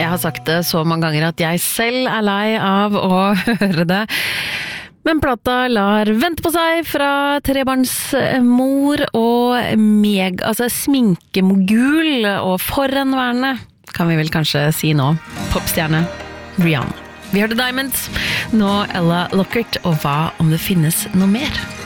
Jeg har sagt det så mange ganger at jeg selv lei av å høre det. Men plata lar vente på seg fra trebarnsmor og sminkemogul og forhenværende, kan vi vel kanskje si nå, popstjerne Rihanna. Vi hørte Diamonds, nå Ella Lockhart, og hva om det finnes noe mer?